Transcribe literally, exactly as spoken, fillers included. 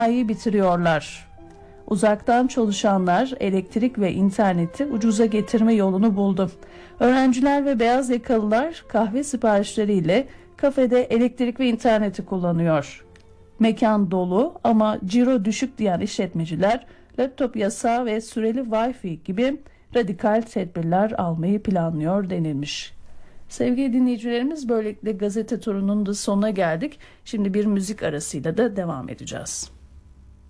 mesaiyi bitiriyorlar. Uzaktan çalışanlar elektrik ve interneti ucuza getirme yolunu buldu. Öğrenciler ve beyaz yakalılar kahve siparişleriyle kafede elektrik ve interneti kullanıyor. Mekan dolu ama ciro düşük diyen işletmeciler laptop yasağı ve süreli Wi-Fi gibi radikal tedbirler almayı planlıyor denilmiş. Sevgili dinleyicilerimiz, böylelikle gazete turunun da sonuna geldik. Şimdi bir müzik arasıyla da devam edeceğiz.